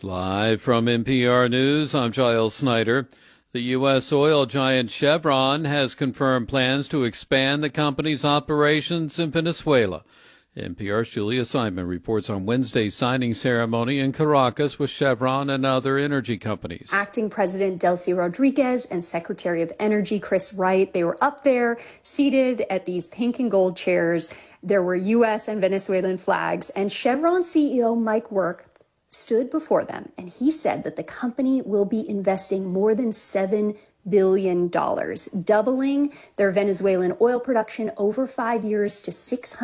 Live from NPR News, I'm Giles Snyder. The U.S. oil giant Chevron has confirmed plans to expand the company's operations in Venezuela. NPR's Julia Simon reports on Wednesday's signing ceremony in Caracas with Chevron and other energy companies. Acting President Delcy Rodriguez and Secretary of Energy Chris Wright, they were up there seated at these pink and gold chairs. There were U.S. and Venezuelan flags, and Chevron CEO Mike Wirth stood before them, and he said that the company will be investing more than $7 billion, doubling their Venezuelan oil production over 5 years to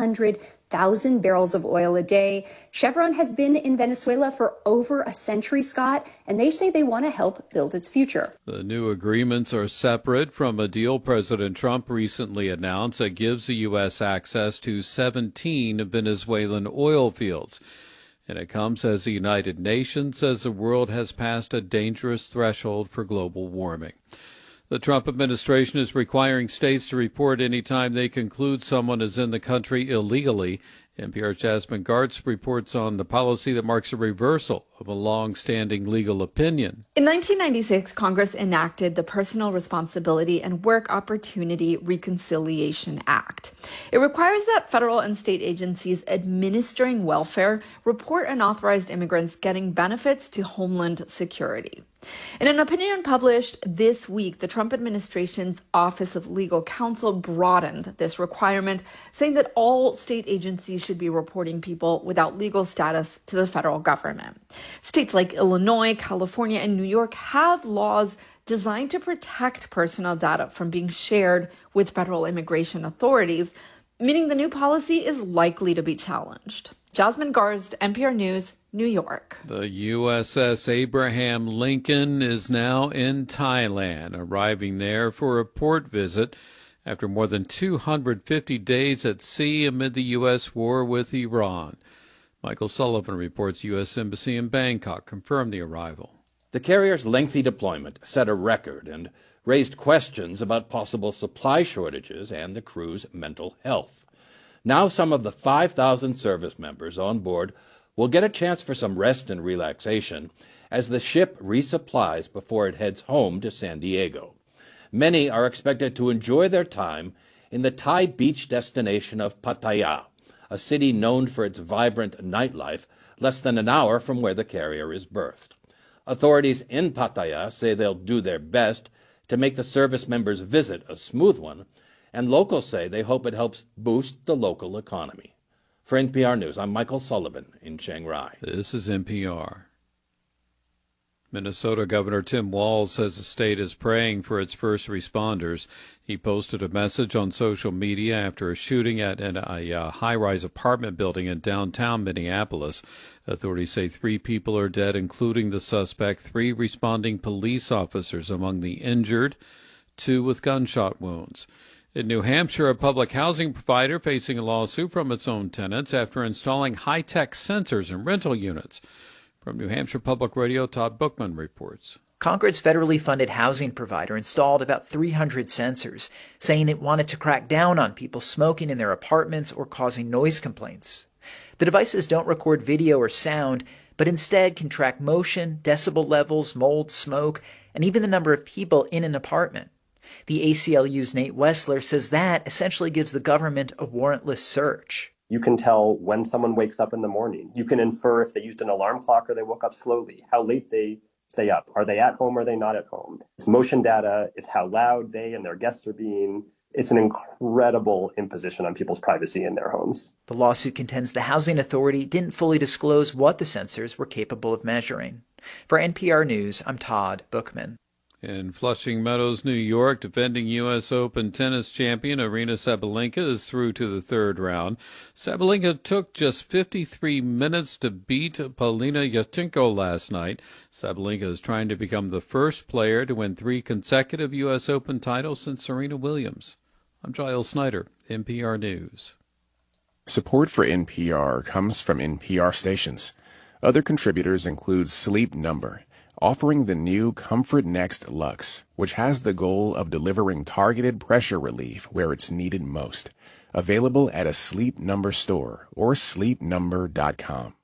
600,000 barrels of oil a day. Chevron has been in Venezuela for over a century, Scott, and they say they want to help build its future. The new agreements are separate from a deal President Trump recently announced that gives the U.S. access to 17 Venezuelan oil fields. And it comes as the United Nations says the world has passed a dangerous threshold for global warming. The Trump administration is requiring states to report any time they conclude someone is in the country illegally. NPR's Jasmine Gartz reports on the policy that marks a reversal of a long-standing legal opinion. In 1996, Congress enacted the Personal Responsibility and Work Opportunity Reconciliation Act. It requires that federal and state agencies administering welfare report unauthorized immigrants getting benefits to Homeland Security. In an opinion published this week, the Trump administration's Office of Legal Counsel broadened this requirement, saying that all state agencies should be reporting people without legal status to the federal government. States like Illinois, California, and New York have laws designed to protect personal data from being shared with federal immigration authorities, meaning the new policy is likely to be challenged. Jasmine Garst, NPR News, New York. The USS Abraham Lincoln is now in Thailand, arriving there for a port visit after more than 250 days at sea amid the U.S. war with Iran. Michael Sullivan reports U.S. Embassy in Bangkok confirmed the arrival. The carrier's lengthy deployment set a record and raised questions about possible supply shortages and the crew's mental health. Now some of the 5,000 service members on board will get a chance for some rest and relaxation as the ship resupplies before it heads home to San Diego. Many are expected to enjoy their time in the Thai beach destination of Pattaya, a city known for its vibrant nightlife less than an hour from where the carrier is berthed. Authorities in Pattaya say they'll do their best to make the service members' visit a smooth one, and locals say they hope it helps boost the local economy. For NPR News, I'm Michael Sullivan in Chiang Rai. This is NPR. Minnesota Governor Tim Walz says the state is praying for its first responders. He posted a message on social media after a shooting at a high-rise apartment building in downtown Minneapolis. Authorities say 3 people are dead, including the suspect, 3 responding police officers among the injured, 2 with gunshot wounds. In New Hampshire, a public housing provider facing a lawsuit from its own tenants after installing high-tech sensors in rental units. From New Hampshire Public Radio, Todd Bookman reports. Concord's federally funded housing provider installed about 300 sensors, saying it wanted to crack down on people smoking in their apartments or causing noise complaints. The devices don't record video or sound, but instead can track motion, decibel levels, mold, smoke, and even the number of people in an apartment. The ACLU's Nate Wessler says that essentially gives the government a warrantless search. You can tell when someone wakes up in the morning. You can infer if they used an alarm clock or they woke up slowly, how late they stay up. Are they at home or are they not at home? It's motion data. It's how loud they and their guests are being. It's an incredible imposition on people's privacy in their homes. The lawsuit contends the housing authority didn't fully disclose what the sensors were capable of measuring. For NPR News, I'm Todd Bookman. In Flushing Meadows, New York, defending U.S. Open tennis champion Aryna Sabalenka is through to the third round. Sabalenka took just 53 minutes to beat Polina Yurchenko last night. Sabalenka is trying to become the first player to win 3 consecutive U.S. Open titles since Serena Williams. I'm Giles Snyder, NPR News. Support for NPR comes from NPR stations. Other contributors include Sleep Number, offering the new Comfort Next Luxe, which has the goal of delivering targeted pressure relief where it's needed most. Available at a Sleep Number store or sleepnumber.com.